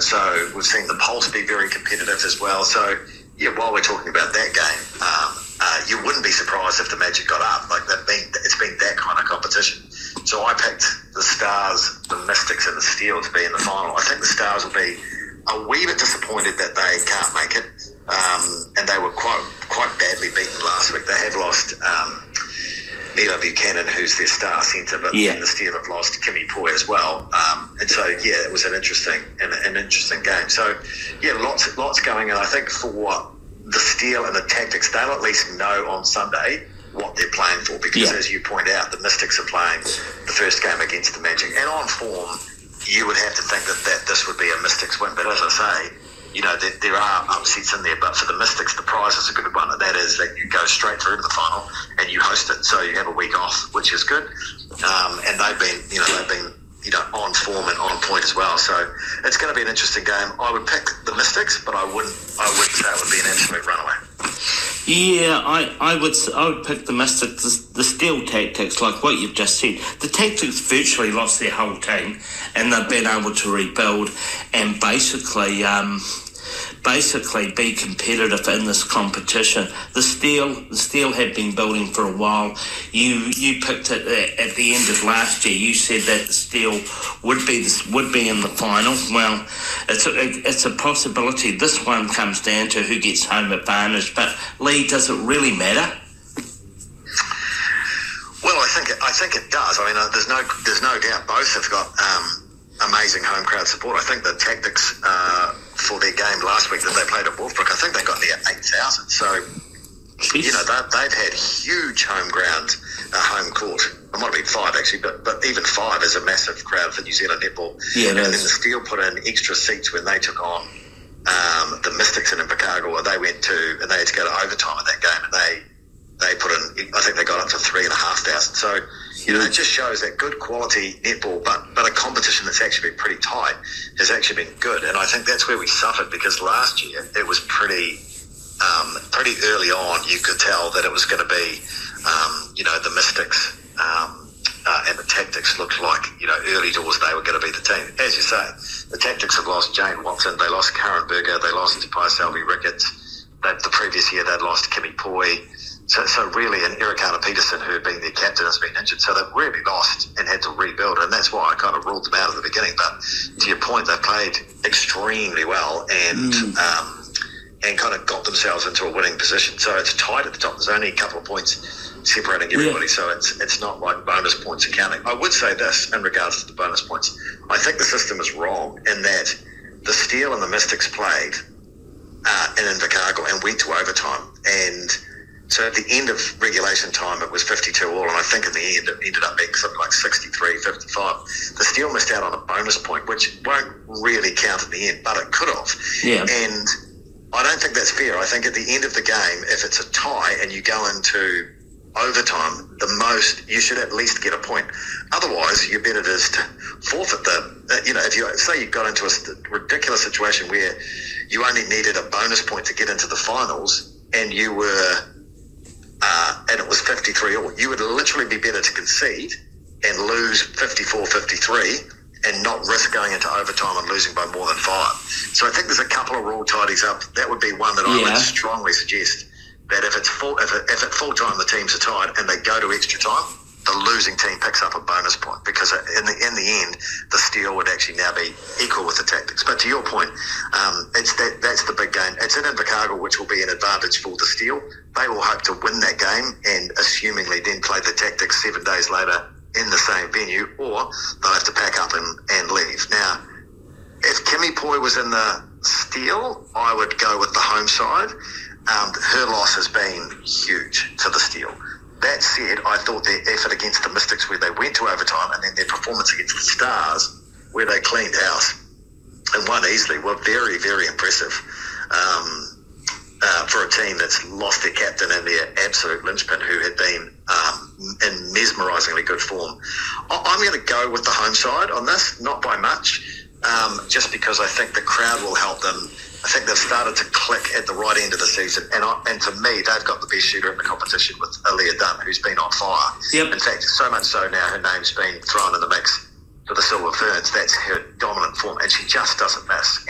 So we've seen the Pulse be very competitive as well. So, yeah, while we're talking about that game, you wouldn't be surprised if the Magic got up. Like, it's been that kind of competition. So I picked the Stars, the Mystics and the Steel to be in the final. I think the Stars will be a wee bit disappointed that they can't make it. And they were quite badly beaten last week. They have lost Milo Buchanan, who's their star centre, but then the Steel have lost Kimi Poi as well. And so, yeah, it was an interesting game. So, yeah, lots going on. I think for the Steel and the Tactics, they'll at least know on Sunday what they're playing for, because as you point out, the Mystics are playing the first game against the Magic, and on form you would have to think that this would be a Mystics win. But as I say, you know, there are upsets in there, but for the Mystics the prize is a good one, and that is that you go straight through to the final and you host it, so you have a week off, which is good. And they've been on form and on point as well, so it's going to be an interesting game. I would pick the Mystics, but I wouldn't say it would be an absolute runaway. Yeah, I would pick the Mystics, the Steel Tactics, like what you've just said. The Tactics virtually lost their whole team, and they've been able to rebuild and basically be competitive in this competition. The Steel had been building for a while. You picked it at the end of last year. You said that the Steel would be in the final. Well, it's a possibility. This one comes down to who gets home advantage. But Lee, does it really matter? Well, I think it does. I mean, there's no doubt both have got amazing home crowd support. I think the Tactics for their game last week that they played at Wolfbrook, I think they got near 8,000. So, you know, they've had huge home court. It might have been 5 actually, but even 5 is a massive crowd for New Zealand netball. Yeah, and then the Steel put in extra seats when they took on the Mystics in Invercargill, and they had to go to overtime in that game, and they put in, I think they got up to 3,500. So, you know, it just shows that good quality netball, but a competition that's actually been pretty tight has actually been good. And I think that's where we suffered, because last year it was pretty early on. You could tell that it was going to be, the Mystics and the Tactics looked like, early doors they were going to be the team. As you say, the Tactics have lost Jane Watson, they lost Karen Berger, they lost Tupai Selby Ricketts. The previous year they'd lost Kimi Poi. So really, and Ericana Peterson, who had been their captain, has been injured. So they've really lost and had to rebuild, and that's why I kind of ruled them out at the beginning. But to your point, they've played extremely well and kind of got themselves into a winning position. So it's tight at the top. There's only a couple of points separating everybody, so it's not like bonus points are counting. I would say this in regards to the bonus points. I think the system is wrong in that the Steel and the Mystics played in Invercargill and went to overtime, and so at the end of regulation time, it was 52 all, and I think in the end it ended up being something like 63-55. The Steel missed out on a bonus point, which won't really count in the end, but it could have. Yeah. And I don't think that's fair. I think at the end of the game, if it's a tie and you go into overtime, you should at least get a point. Otherwise, your bet it is to forfeit if you say you got into a ridiculous situation where you only needed a bonus point to get into the finals, and you were and it was 53 all, you would literally be better to concede and lose 54-53 and not risk going into overtime and losing by more than 5. So I think there's a couple of rule tidies up. That would be one that I would strongly suggest, that if at full time the teams are tied and they go to extra time, the losing team picks up a bonus point, because in the end, the Steel would actually now be equal with the Tactics. But to your point, that's the big game. It's in Invercargill, which will be an advantage for the Steel. They will hope to win that game and assumingly then play the Tactics 7 days later in the same venue, or they'll have to pack up and leave. Now, if Kimi Poi was in the Steel, I would go with the home side. Her loss has been huge to the Steel. That said, I thought their effort against the Mystics, where they went to overtime, and then their performance against the Stars, where they cleaned house and won easily, were very, very impressive for a team that's lost their captain and their absolute linchpin, who had been in mesmerisingly good form. I'm going to go with the home side on this, not by much, just because I think the crowd will help them. I think they've started to click at the right end of the season, and to me, they've got the best shooter in the competition with Aaliyah Dunn, who's been on fire. Yep. In fact, so much so now her name's been thrown in the mix for the Silver Ferns. That's her dominant form, and she just doesn't miss.